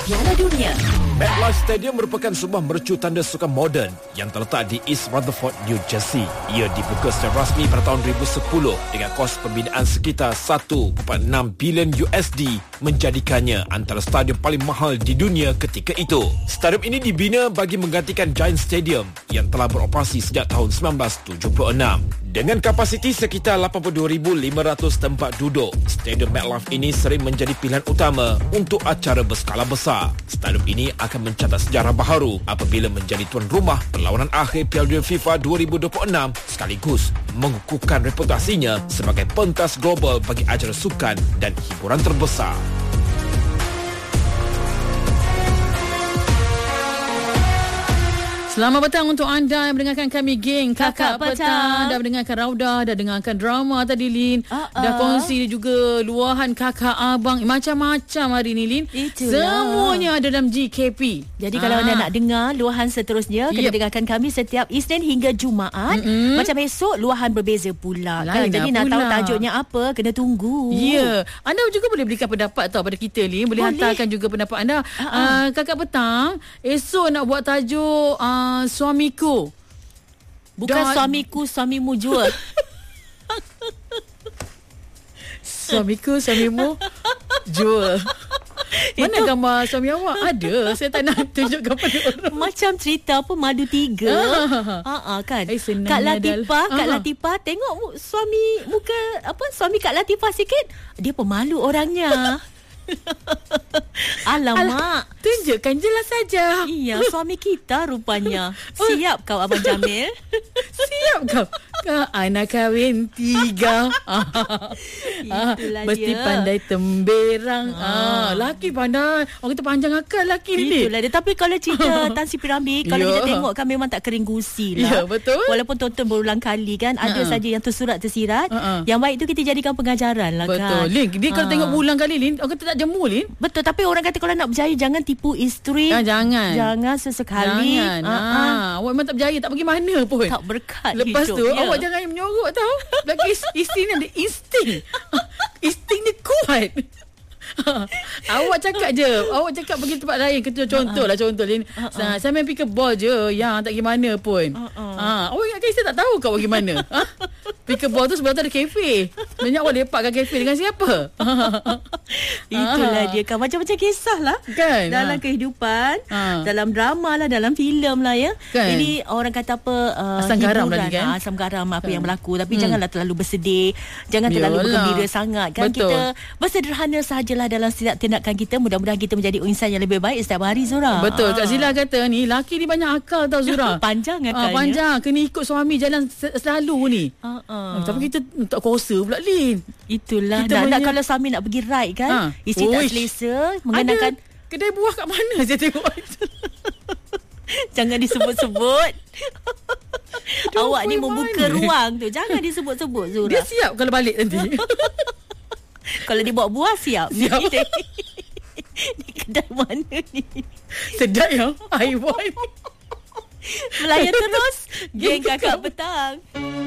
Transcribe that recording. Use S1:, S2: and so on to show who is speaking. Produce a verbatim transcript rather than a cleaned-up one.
S1: Piala Dunia.
S2: MetLife Stadium merupakan sebuah mercu tanda sukan moden yang terletak di East Rutherford, New Jersey. Ia dibuka secara rasmi pada tahun dua ribu sepuluh dengan kos pembinaan sekitar satu perpuluhan enam bilion U S D, menjadikannya antara stadium paling mahal di dunia ketika itu. Stadium ini dibina bagi menggantikan Giant Stadium yang telah beroperasi sejak tahun sembilan belas tujuh puluh enam. Dengan kapasiti sekitar lapan puluh dua ribu lima ratus tempat duduk, Stadium MetLife ini sering menjadi pilihan utama untuk acara berskala besar. Stadium ini akan mencatat sejarah baharu apabila menjadi tuan rumah perlawanan akhir Piala Dunia FIFA dua ribu dua puluh enam, sekaligus mengukuhkan reputasinya sebagai pentas global bagi acara sukan dan hiburan terbesar.
S3: Selamat petang untuk anda yang mendengarkan kami, geng Kakak,
S1: Kakak Petang.
S3: Petang. Dah mendengarkan Raudah, dah dengarkan drama tadi, Lin.
S1: Uh-uh.
S3: Dah kongsi juga luahan kakak abang. Macam-macam hari ni, Lin.
S1: Itulah.
S3: Semuanya ada dalam G K P.
S1: Jadi kalau
S3: Ah.
S1: anda nak dengar luahan seterusnya, kena
S3: Yep.
S1: dengarkan kami setiap Isnin hingga Jumaat.
S3: Mm-mm.
S1: Macam esok, luahan berbeza pula. Kan?
S3: Lain
S1: Jadi
S3: dah
S1: nak tahu
S3: pula.
S1: tajuknya apa, kena tunggu.
S3: Ya, anda juga boleh berikan pendapat tau pada kita, Lin. Boleh,
S1: Boleh.
S3: hantarkan juga pendapat anda.
S1: Uh-uh.
S3: Uh, kakak Petang, esok nak buat tajuk uh, suamiku.
S1: Bukan
S3: Dah-
S1: suamiku, suamimu jua.
S3: Suamiku, suamimu, jual. Mana
S1: Itu-
S3: gambar suami awak? Ada. Saya tak nak tunjukkan pada orang.
S1: Macam cerita apa Madu Tiga.
S3: Ah.
S1: Ha ah kan.
S3: Eh, senang
S1: Kak
S3: Nadal.
S1: Latifah, Kak
S3: Ah.
S1: Latifah tengok mu- suami muka apa suami Kak Latifah sikit, dia pemalu orangnya. Alamak.
S3: Tunjukkan jelas saja.
S1: Iya, suami kita rupanya. Siap kau Abang Jamil?
S3: Siap kau. Kau anak kahwin tiga. Ah,
S1: Itulah
S3: mesti
S1: dia.
S3: pandai temberang.
S1: Ah.
S3: Ah, laki pandai. Orang kata panjang akal laki ni.
S1: Itulah dia. Tapi kalau cerita Tan Sri Piramli, kalau
S3: Ya.
S1: kita tengok kan memang tak kering gusi
S3: Ya,
S1: lah.
S3: betul.
S1: Walaupun tonton berulang kali kan, ada
S3: Ha-ha.
S1: saja yang tersurat tersirat.
S3: Ha-ha.
S1: Yang baik tu kita jadikan pengajaran lah
S3: Betul.
S1: kan.
S3: Lin, dia kalau
S1: Ah.
S3: tengok berulang kali, Lin, orang kata tak jemu, Lin.
S1: Betul, tapi orang kata kalau nak berjaya jangan tipu isteri.
S3: Ah, jangan.
S1: Jangan sesekali.
S3: Jangan.
S1: Ah, ah.
S3: Ah, awak memang tak berjaya, tak pergi mana pun.
S1: Tak berkat
S3: Lepas
S1: hidup
S3: tu
S1: dia.
S3: awak jangan menyorok tau. Lagi is- isteri ni ada insting. Insting ni kuat. Awak cakap je. Awak cakap pergi tempat lain. Contoh lah contoh Lin. Uh-uh. Saya main pickleball je. Yang tak pergi mana pun.
S1: Uh-uh.
S3: Ha, awak ingatkan saya tak tahu kau pergi mana? Ha? Pickleball tu sebelah tu ada kafe. Sebenarnya awak lepak kat kafe dengan siapa?
S1: Itulah
S3: Ah.
S1: dia kan. Macam-macam kisah lah.
S3: Kan?
S1: Dalam
S3: Ah.
S1: kehidupan.
S3: Ah.
S1: Dalam drama lah. Dalam filem lah ya.
S3: Kan?
S1: Ini orang kata apa. Uh,
S3: Asam garam
S1: hiburan
S3: lagi kan?
S1: lah, asam garam apa
S3: Kan?
S1: yang berlaku. Tapi
S3: Hmm.
S1: janganlah terlalu bersedih. Jangan terlalu
S3: Yalah.
S1: bergembira sangat. Kan
S3: Betul.
S1: kita bersederhana sahajalah dalam setiap tindakan kita. Mudah-mudahan kita menjadi insan yang lebih baik setiap hari, Zura.
S3: Betul. Kak
S1: Ah.
S3: Zila kata ni laki ni banyak akal tau, Zura.
S1: Panjang
S3: Ah,
S1: akalnya.
S3: panjang. Kena ikut suami jalan se- selalu ni.
S1: Uh, uh.
S3: Ah, tapi kita tak kuasa pula, Lin.
S1: Itulah.
S3: Kita
S1: Nak, nak
S3: banyak-
S1: kalau suami nak pergi ride kan.
S3: Ha.
S1: Isteri tak
S3: Uish.
S1: selesa. Mengenakan.
S3: Ada kedai buah kat mana saya tengok.
S1: Jangan disebut-sebut. Awak ni
S3: Dua
S1: membuka
S3: mana?
S1: ruang tu. Jangan disebut-sebut, Zura.
S3: Dia siap kalau balik nanti.
S1: Kalau dia bawa buah, siap.
S3: Siap.
S1: Ni, ni kedai mana ni?
S3: Sedap ya. Haiwan.
S1: Melayan terus. Geng Kakak Petang.